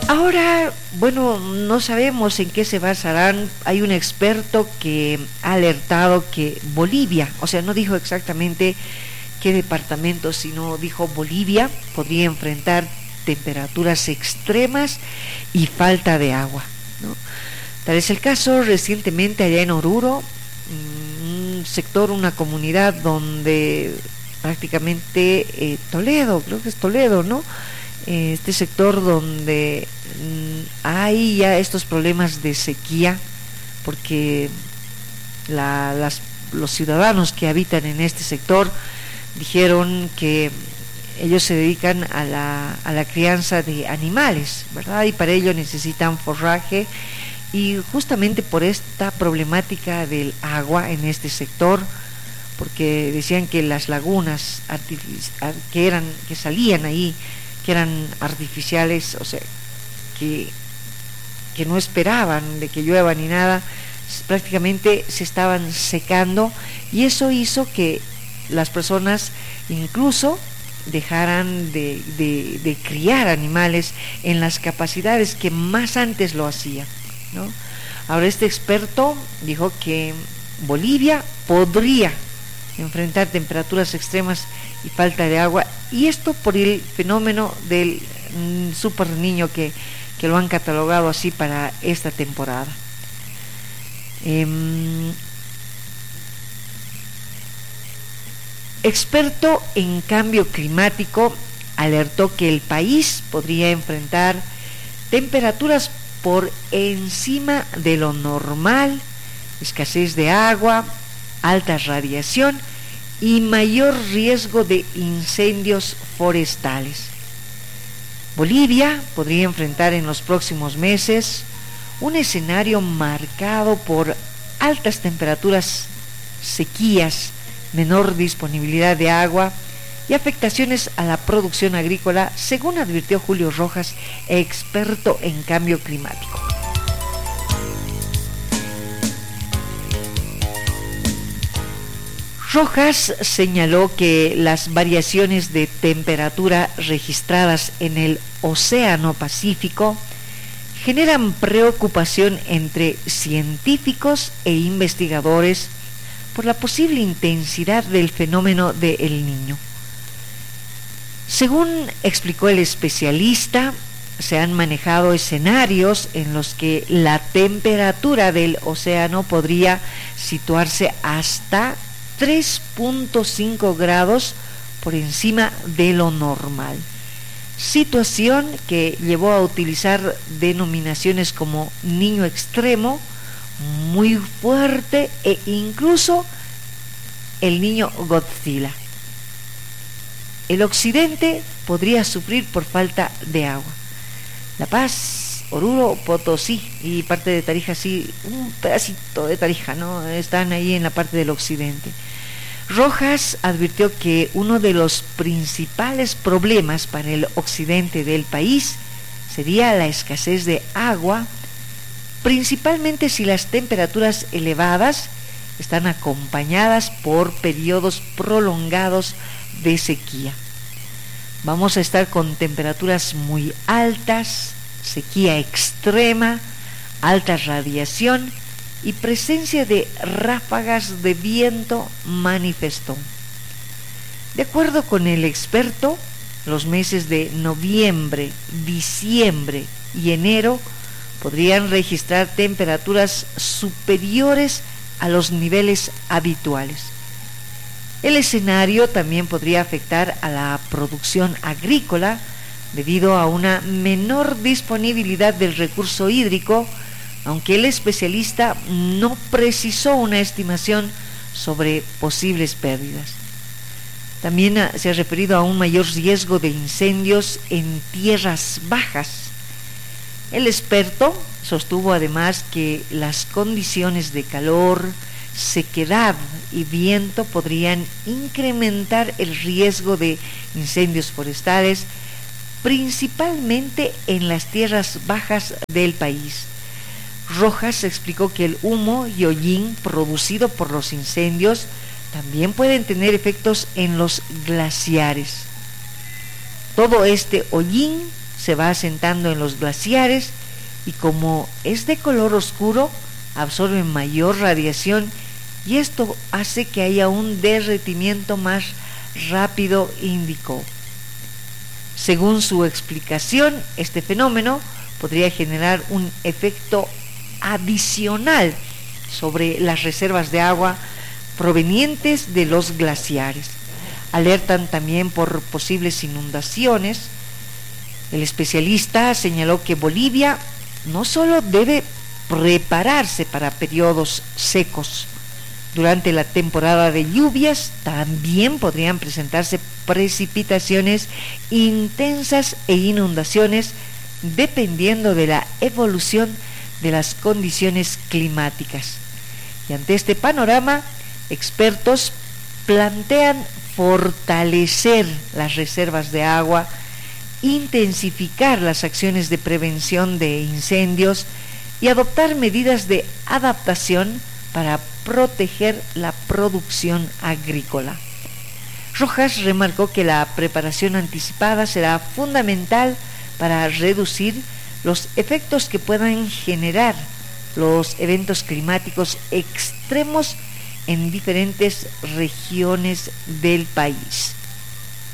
Ahora, bueno, no sabemos en qué se basarán. Hay un experto que ha alertado que Bolivia, o sea, no dijo exactamente qué departamento, sino dijo Bolivia podría enfrentar temperaturas extremas y falta de agua, ¿no? Tal es el caso recientemente allá en Oruro, un sector, una comunidad donde prácticamente Toledo, creo que es Toledo, ¿no? Este sector donde hay ya estos problemas de sequía, porque los ciudadanos que habitan en este sector dijeron que ellos se dedican a la crianza de animales, ¿verdad? Y para ello necesitan forraje, y justamente por esta problemática del agua en este sector, porque decían que las lagunas que salían ahí, que eran artificiales, o sea, que no esperaban de que llueva ni nada, prácticamente se estaban secando, y eso hizo que las personas incluso dejaran de criar animales en las capacidades que más antes lo hacían, ¿no? Ahora este experto dijo que Bolivia podría enfrentar temperaturas extremas y falta de agua, y esto por el fenómeno del super niño que lo han catalogado así para esta temporada. Experto en cambio climático alertó que el país podría enfrentar temperaturas por encima de lo normal, escasez de agua, alta radiación y mayor riesgo de incendios forestales. Bolivia podría enfrentar en los próximos meses un escenario marcado por altas temperaturas, sequías, menor disponibilidad de agua y afectaciones a la producción agrícola, según advirtió Julio Rojas, experto en cambio climático. Rojas señaló que las variaciones de temperatura registradas en el Océano Pacífico generan preocupación entre científicos e investigadores por la posible intensidad del fenómeno de El Niño. Según explicó el especialista, se han manejado escenarios en los que la temperatura del océano podría situarse hasta 3.5 grados por encima de lo normal, situación que llevó a utilizar denominaciones como niño extremo, muy fuerte e incluso el niño Godzilla. El occidente podría sufrir por falta de agua. La Paz, Oruro, Potosí y parte de Tarija, sí, un pedacito de Tarija, ¿no? Están ahí en la parte del occidente. Rojas advirtió que uno de los principales problemas para el occidente del país sería la escasez de agua, principalmente si las temperaturas elevadas están acompañadas por periodos prolongados de sequía. Vamos a estar con temperaturas muy altas, sequía extrema, alta radiación y presencia de ráfagas de viento, manifestó. De acuerdo con el experto, los meses de noviembre, diciembre y enero podrían registrar temperaturas superiores a los niveles habituales. El escenario también podría afectar a la producción agrícola debido a una menor disponibilidad del recurso hídrico, aunque el especialista no precisó una estimación sobre posibles pérdidas. También se ha referido a un mayor riesgo de incendios en tierras bajas. El experto sostuvo además que las condiciones de calor, sequedad y viento podrían incrementar el riesgo de incendios forestales, principalmente en las tierras bajas del país. Rojas explicó que el humo y hollín producido por los incendios también pueden tener efectos en los glaciares. Todo este hollín se va asentando en los glaciares y como es de color oscuro, absorbe mayor radiación y esto hace que haya un derretimiento más rápido, indicó. Según su explicación, este fenómeno podría generar un efecto adicional sobre las reservas de agua provenientes de los glaciares. Alertan también por posibles inundaciones. El especialista señaló que Bolivia no solo debe prepararse para periodos secos. Durante la temporada de lluvias también podrían presentarse precipitaciones intensas e inundaciones dependiendo de la evolución de las condiciones climáticas. Y ante este panorama, expertos plantean fortalecer las reservas de agua, intensificar las acciones de prevención de incendios y adoptar medidas de adaptación para proteger la producción agrícola. Rojas remarcó que la preparación anticipada será fundamental para reducir los efectos que puedan generar los eventos climáticos extremos en diferentes regiones del país.